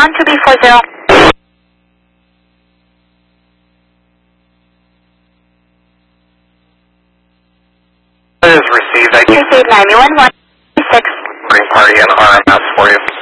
12B40. It is received. I Received 9116. Green Party and RMS for you.